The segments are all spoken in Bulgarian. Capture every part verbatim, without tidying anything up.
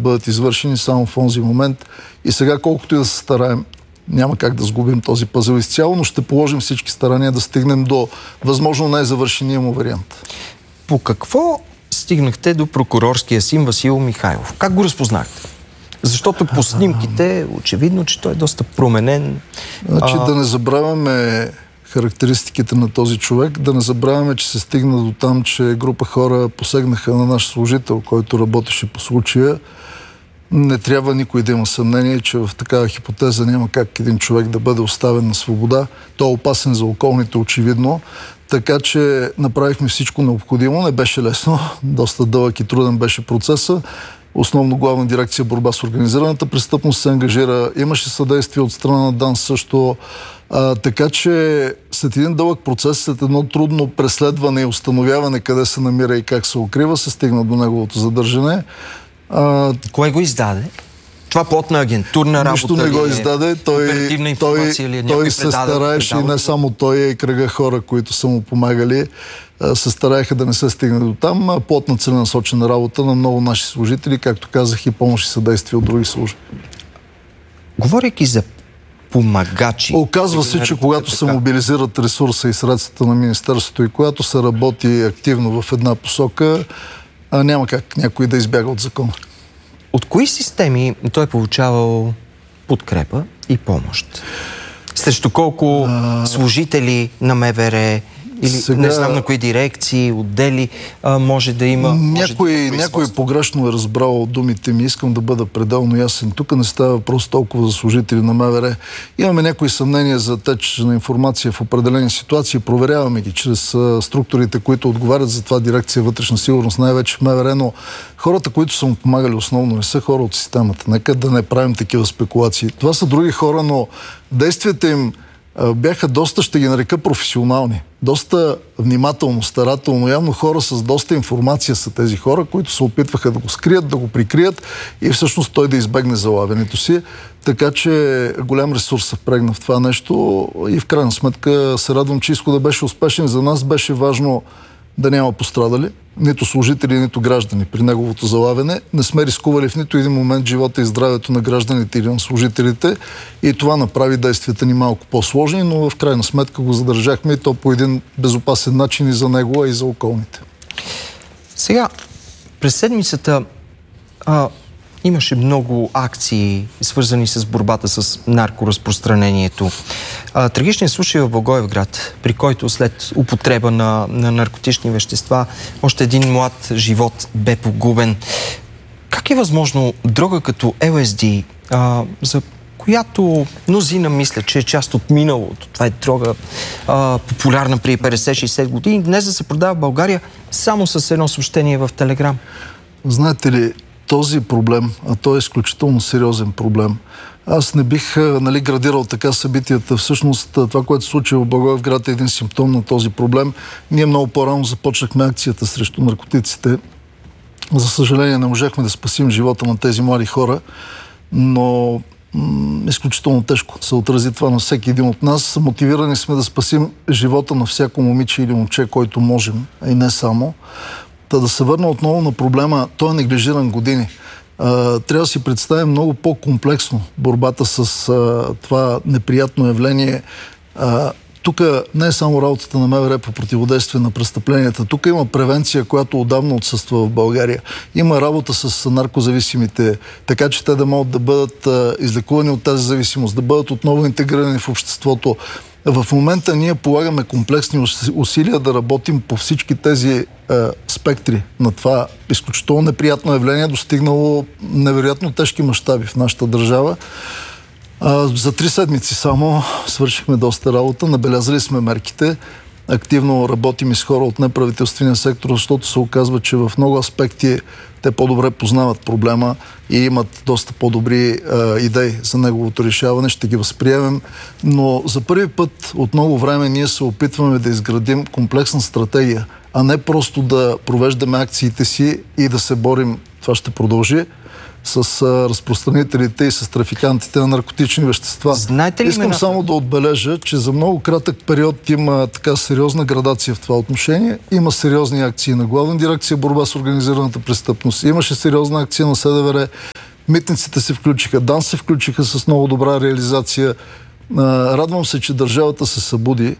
бъдат извършени само в онзи момент. И сега, колкото и да се стараем, няма как да сгубим този пъзел изцяло, но ще положим всички старания да стигнем до възможно най-завършения му вариант. По какво стигнахте до прокурорския син Васил Михайлов? Как го разпознахте? Защото по снимките очевидно, че той е доста променен. Значи а... да не забравяме характеристиките на този човек, да не забравяме, че се стигна до там, че група хора посегнаха на наш служител, който работеше по случая. Не трябва никой да има съмнение, че в такава хипотеза няма как един човек да бъде оставен на свобода. Той е опасен за околните, очевидно. Така че направихме всичко необходимо. Не беше лесно. Доста дълъг и труден беше процеса. Основно Главна дирекция борба с организираната престъпност се ангажира. Имаше съдействие от страна на ДАНС също. А, така че след един дълъг процес, след едно трудно преследване и установяване къде се намира и как се укрива, се стигна до неговото задържане. А, Кое го издаде? Това плотна агентурна работа? Нищо не го издаде. Той, той, ли е? той се стараеше и не само той, и кръга хора, които са му помагали, се стараеха да не се стигне до там. Плотна целенасочена работа на много наши служители, както казах, и помощ и съдействие от други служби. Говорейки за помагачи... Оказва се, че когато се мобилизират ресурса и средствата на Министерството и когато се работи активно в една посока, няма как някой да избяга от закона. От кои системи той е получавал подкрепа и помощ? Срещу колко а... служители на МВР или сега... не знам на кои дирекции, отдели а, може да има... Някой, да някой погрешно е разбрал думите ми. Искам да бъда пределно ясен. Тук не става въпрос толкова за служители на МВР. Имаме някои съмнения за теч на информация в определени ситуации. Проверяваме ги чрез а, структурите, които отговарят за това, дирекция вътрешна сигурност, най-вече в МВР, но хората, които са му помагали основно, не са хора от системата. Нека да не правим такива спекулации. Това са други хора, но действията им бяха доста, ще ги нарека, професионални. Доста внимателно, старателно. Явно хора с доста информация са тези хора, които се опитваха да го скрият, да го прикрият и всъщност той да избегне залавянето си. Така че голям ресурс се впрегна в това нещо и в крайна сметка се радвам, че изходът беше успешен. За нас беше важно да няма пострадали, нито служители, нито граждани при неговото залавяне. Не сме рискували в нито един момент живота и здравето на гражданите или на служителите и това направи действията ни малко по-сложни, но в крайна сметка го задържахме и то по един безопасен начин и за него, а и за околните. Сега, през седмицата а, имаше много акции, свързани с борбата с наркоразпространението. А, трагичният случай в Благоевград, при който след употреба на, на наркотични вещества, още един млад живот бе погубен. Как е възможно дрога като Ел Ес Ди, а, за която мнозина мисля, че е част от миналото, това е дрога а, популярна при петдесет-шейсет години, днес да се продава в България само с едно съобщение в Телеграм? Знаете ли, този проблем, а той е изключително сериозен проблем. Аз не бих нали, градирал така събитията. Всъщност това, което се случи в Благоевград, е един симптом на този проблем. Ние много по-рано започнахме акцията срещу наркотиците. За съжаление не можахме да спасим живота на тези млади хора, но м- изключително тежко се отрази това на всеки един от нас. Мотивирани сме да спасим живота на всяко момиче или момче, който можем, а и не само. Та да се върна отново на проблема, той е неглижиран години. А, трябва да си представим много по-комплексно борбата с а, това неприятно явление. А, тук не е само работата на МВР по противодействие на престъпленията. Тук има превенция, която отдавна отсъства в България. Има работа с наркозависимите, така че те да могат да бъдат а, излекувани от тази зависимост, да бъдат отново интегрирани в обществото. В момента ние полагаме комплексни усилия да работим по всички тези е, спектри на това изключително неприятно явление, достигнало невероятно тежки мащаби в нашата държава. А, за три седмици само свършихме доста работа, набелязали сме мерките, активно работим и с хора от неправителствения сектор, защото се оказва, че в много аспекти те по-добре познават проблема и имат доста по-добри е, идеи за неговото решаване. Ще ги възприемем. Но за първи път от много време ние се опитваме да изградим комплексна стратегия, а не просто да провеждаме акциите си и да се борим. Това ще продължи. с а, разпространителите и с трафикантите на наркотични вещества. Знаете ли Искам имената? само да отбележа, че за много кратък период има така сериозна градация в това отношение. Има сериозни акции на Главна дирекция борба с организираната престъпност. Имаше сериозна акция на СДВР. Митниците се включиха, ДАНС се включиха с много добра реализация. А, радвам се, че държавата се събуди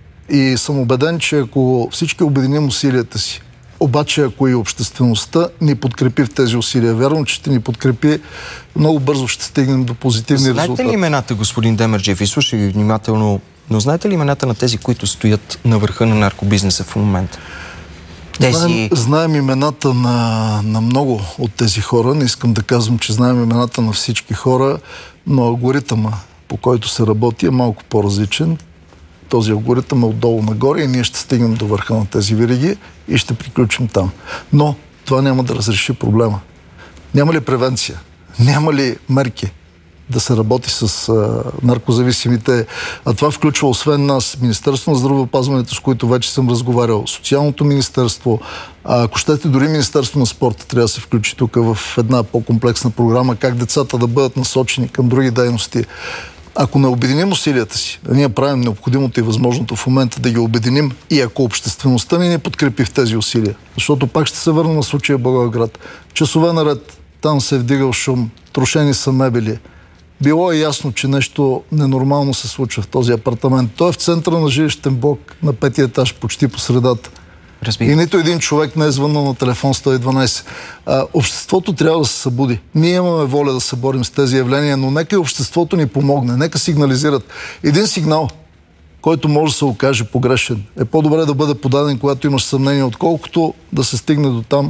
и съм убеден, че ако всички обединим усилията си, обаче ако и обществеността ни подкрепи в тези усилия, вярвам, че ще ни подкрепи, много бързо ще стигнем до позитивни знаете резултати. Знаете ли имената, господин Демерджиев? И слушай ви внимателно, но знаете ли имената на тези, които стоят на върха на наркобизнеса в момента? Тези... Знаем, знаем имената на, на много от тези хора. Не искам да казвам, че знаем имената на всички хора, но алгоритъма, по който се работи, е малко по-различен. Този алгоритъм е отдолу нагоре и ние ще стигнем до върха на тези вериги и ще приключим там. Но това няма да разреши проблема. Няма ли превенция? Няма ли мерки да се работи с а, наркозависимите? А това включва освен нас Министерство на здравеопазването, с които вече съм разговарял, Социалното министерство, а, ако щете дори Министерство на спорта трябва да се включи тук в една по-комплексна програма, как децата да бъдат насочени към други дейности. Ако не обединим усилията си, ние правим необходимото и възможното в момента да ги обединим и ако обществеността ни не подкрепи в тези усилия, защото пак ще се върна на случая Благоевград. Часове наред там се е вдигал шум, трошени са мебели. Било е ясно, че нещо ненормално се случва в този апартамент. Той е в центъра на жилищен блок, на петия етаж, почти по средата. Разбира. И нито един човек не е звъннал на телефон сто и дванайсет. А, обществото трябва да се събуди. Ние имаме воля да се борим с тези явления, но нека и обществото ни помогне. Нека сигнализират. Един сигнал, който може да се окаже погрешен, е по-добре да бъде подаден, когато имаш съмнение, отколкото да се стигне до там,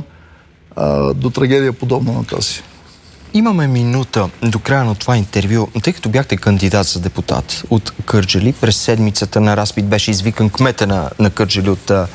а, до трагедия подобна на тази. Имаме минута до края на това интервю. Тъй като бяхте кандидат за депутат от Кърджали, през седмицата на разпит беше извикан кмета на, на Кърджали от а,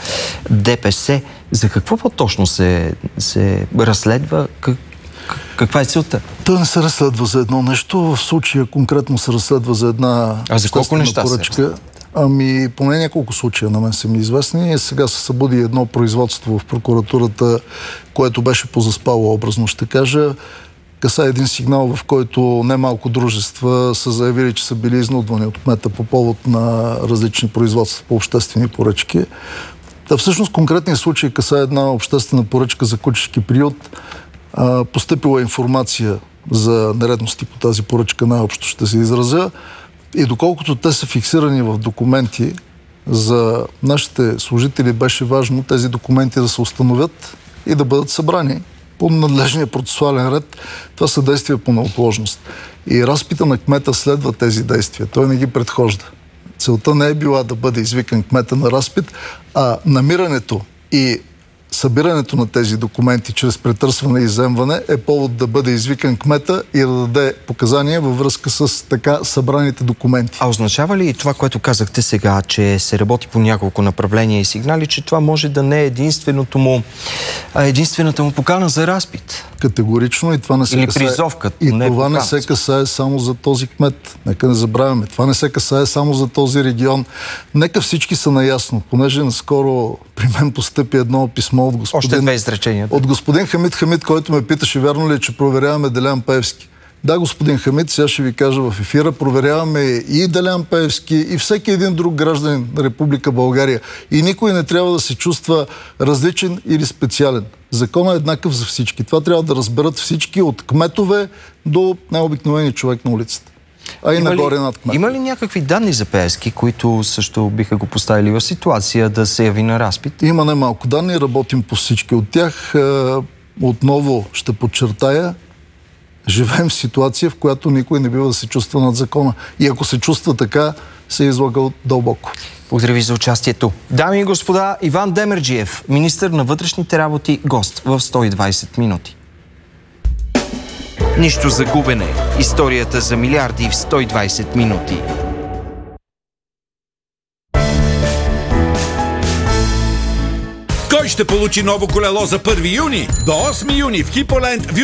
ДПС. За какво по-точно се, се разследва? Как, каква е целта? Той не се разследва за едно нещо. В случая конкретно се разследва за една а за колко неща поръчка. Ами, поне няколко случая на мен са ми известни. Сега се събуди едно производство в прокуратурата, което беше позаспало, образно ще кажа. Каса един сигнал, в който немалко дружества са заявили, че са били изнудвани от кмета по повод на различни производства по обществени поръчки. Та всъщност конкретния случай каса една обществена поръчка за кучешки приют. А, постъпила информация за нередности по тази поръчка, най-общо ще се изразя. И доколкото те са фиксирани в документи, за нашите служители беше важно тези документи да се установят и да бъдат събрани по надлежния процесуален ред. Това са действия по неотложност. И разпита на кмета следва тези действия. Той не ги предхожда. Целта не е била да бъде извикан кмета на разпит, а намирането и събирането на тези документи чрез претърсване и изземване е повод да бъде извикан кмета и да даде показания във връзка с така събраните документи. А означава ли това, което казахте сега, че се работи по няколко направления и сигнали, че това може да не е единственото му, единствената му покана за разпит? Категорично и това не се Или касае. призовка. И не това покана. не се касае само за този кмет. Нека не забравяме. Това не се касае само за този регион. Нека всички са наясно, понеже наскоро при мен постъпи едно писмо от господин... Още две изречения. От господин Хамид Хамид, който ме питаше, вярно ли е, че проверяваме Делян Пеевски. Да, господин Хамид, сега ще ви кажа в ефира, проверяваме и Делян Пеевски, и всеки един друг гражданин на Република България. И никой не трябва да се чувства различен или специален. Законът е еднакъв за всички. Това трябва да разберат всички, от кметове до най-обикновени човек на улицата. А и има нагоре ли, над кмета. Има ли някакви данни за Пеевски, които също биха го поставили в ситуация да се яви на разпит? Има немалко данни, работим по всички от тях. Отново ще подчертая, живеем в ситуация, в която никой не бива да се чувства над закона. И ако се чувства така, се е излагал дълбоко. Благодаря ви за участието. Дами и господа, Иван Демерджиев, министър на вътрешните работи, гост в сто и двайсет минути. Нищо за губене. Историята за милиарди в сто и двайсет минути. Кой ще получи ново колело за първи юни? До осми юни в Хиполенд